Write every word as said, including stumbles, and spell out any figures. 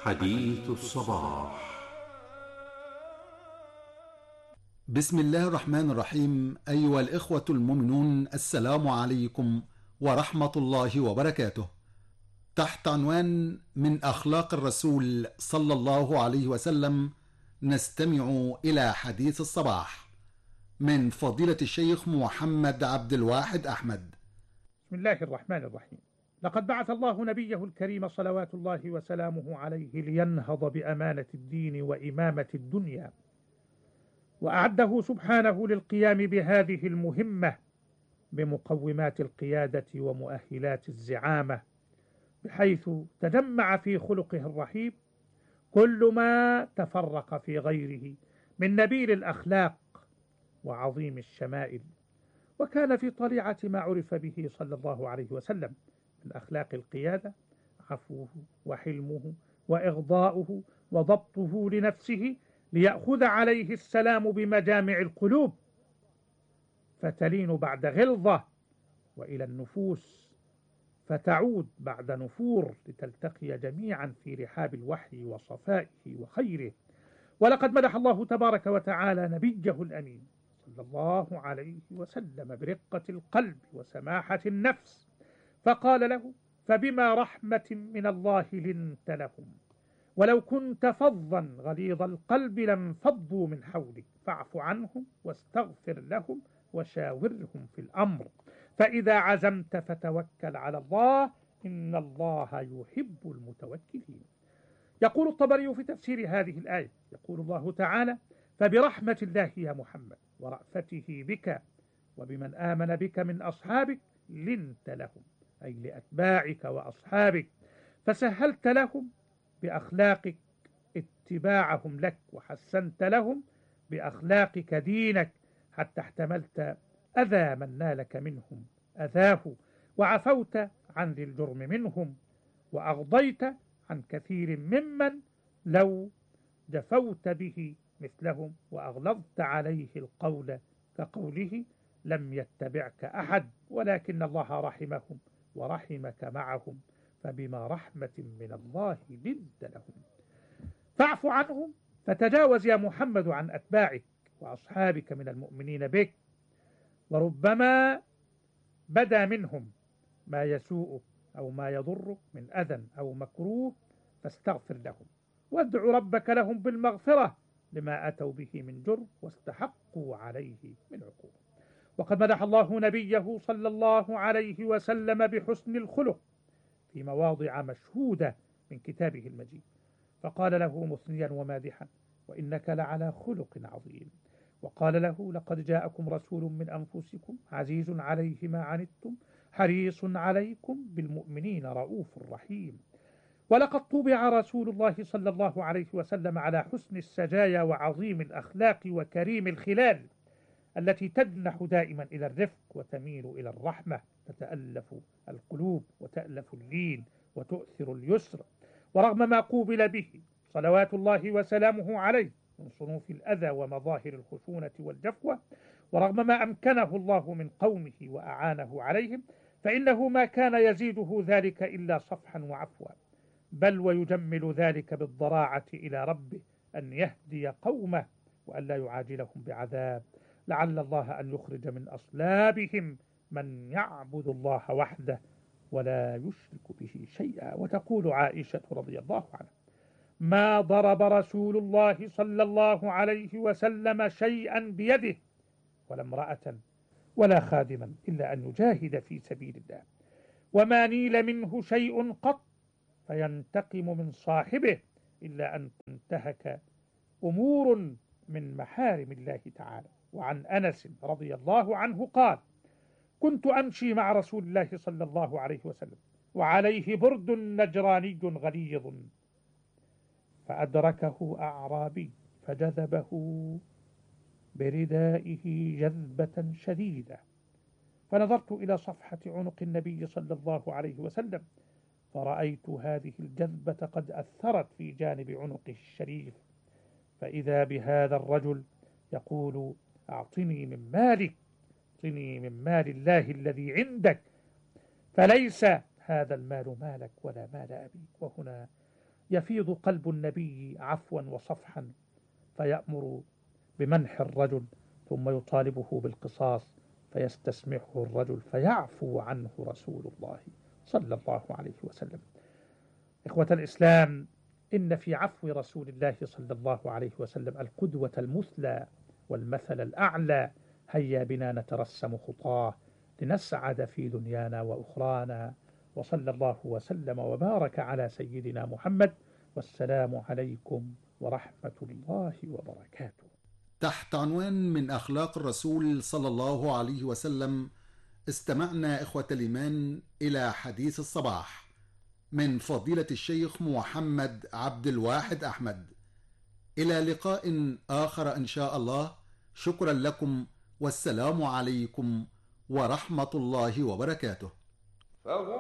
حديث الصباح. بسم الله الرحمن الرحيم. أيها الإخوة المؤمنون، السلام عليكم ورحمة الله وبركاته. تحت عنوان من أخلاق الرسول صلى الله عليه وسلم نستمع إلى حديث الصباح من فضيلة الشيخ محمد عبد الواحد أحمد. بسم الله الرحمن الرحيم. لقد بعث الله نبيه الكريم صلوات الله وسلامه عليه لينهض بأمانة الدين وإمامة الدنيا، وأعده سبحانه للقيام بهذه المهمة بمقومات القيادة ومؤهلات الزعامة، بحيث تجمع في خلقه الرحيم كل ما تفرق في غيره من نبيل الأخلاق وعظيم الشمائل. وكان في طليعة ما عرف به صلى الله عليه وسلم من أخلاق القيادة عفوه وحلمه وإغضاؤه وضبطه لنفسه ليأخذ عليه السلام بمجامع القلوب فتلين بعد غلظة، وإلى النفوس فتعود بعد نفور، لتلتقي جميعا في رحاب الوحي وصفائه وخيره. ولقد مدح الله تبارك وتعالى نبيه الأمين صلى الله عليه وسلم برقة القلب وسماحة النفس، فقال له: فبما رحمة من الله لنت لهم، ولو كنت فظا غليظ القلب لانفضوا من حولك، فاعف عنهم واستغفر لهم وشاورهم في الأمر، فإذا عزمت فتوكل على الله إن الله يحب المتوكلين. يقول الطبري في تفسير هذه الآية، يقول الله تعالى: فبرحمة الله يا محمد ورأفته بك وبمن آمن بك من أصحابك لنت لهم، أي لأتباعك وأصحابك، فسهلت لهم بأخلاقك اتباعهم لك، وحسنت لهم بأخلاقك دينك، حتى احتملت أذى من نالك منهم أذاه، وعفوت عن ذي الجرم منهم، وأغضيت عن كثير ممن لو جفوت به مثلهم، وأغلظت عليه القول كقوله: لم يتبعك أحد ولكن الله رحمهم ورحمك معهم، فبما رحمة من الله لنت لهم. فاعف عنهم، فتجاوز يا محمد عن أتباعك وأصحابك من المؤمنين بك، وربما بدا منهم ما يسوءك أو ما يضرك من أذى أو مكروه، فاستغفر لهم وادع ربك لهم بالمغفرة لما أتوا به من جرم واستحقوا عليه من عقوبة. وقد مدح الله نبيه صلى الله عليه وسلم بحسن الخلق في مواضع مشهودة من كتابه المجيد، فقال له مثنيا ومادحا: وإنك لعلى خلق عظيم. وقال له: لقد جاءكم رسول من أنفسكم عزيز عليه ما عنتم حريص عليكم بالمؤمنين رؤوف رحيم. ولقد طبع رسول الله صلى الله عليه وسلم على حسن السجايا وعظيم الأخلاق وكريم الخلال، التي تجنح دائما إلى الرفق وتميل إلى الرحمة، تتألف القلوب وتألف اللين وتؤثر اليسر. ورغم ما قوبل به صلوات الله وسلامه عليه من صنوف الأذى ومظاهر الخشونة والجفوة، ورغم ما أمكنه الله من قومه وأعانه عليهم، فإنه ما كان يزيده ذلك إلا صفحا وعفوا، بل ويجمل ذلك بالضراعة إلى ربه أن يهدي قومه وأن لا يعاجلهم بعذاب، لعل الله أن يخرج من أصلابهم من يعبد الله وحده ولا يشرك به شيئا. وتقول عائشة رضي الله عنها: ما ضرب رسول الله صلى الله عليه وسلم شيئا بيده ولا امرأة ولا خادما إلا أن يجاهد في سبيل الله، وما نيل منه شيء قط فينتقم من صاحبه إلا أن تنتهك أمور من محارم الله تعالى. وعن أنس رضي الله عنه قال: كنت أمشي مع رسول الله صلى الله عليه وسلم وعليه برد نجراني غليظ، فأدركه أعرابي فجذبه بردائه جذبة شديدة، فنظرت إلى صفحة عنق النبي صلى الله عليه وسلم فرأيت هذه الجذبة قد أثرت في جانب عنقه الشريف، فإذا بهذا الرجل يقول: أعطني من مالك، أعطني من مال الله الذي عندك، فليس هذا المال مالك ولا مال أبيك. وهنا يفيض قلب النبي عفوا وصفحا فيأمر بمنح الرجل ثم يطالبه بالقصاص فيستسمحه الرجل فيعفو عنه رسول الله صلى الله عليه وسلم. إخوة الإسلام، إن في عفو رسول الله صلى الله عليه وسلم القدوة المثلى والمثل الأعلى. هيا بنا نترسم خطاه لنسعد في دنيانا وأخرانا. وصلى الله وسلم وبارك على سيدنا محمد، والسلام عليكم ورحمة الله وبركاته. تحت عنوان من أخلاق الرسول صلى الله عليه وسلم استمعنا إخوة الإيمان إلى حديث الصباح من فضيلة الشيخ محمد عبد الواحد أحمد. إلى لقاء آخر إن شاء الله. شكرا لكم والسلام عليكم ورحمة الله وبركاته.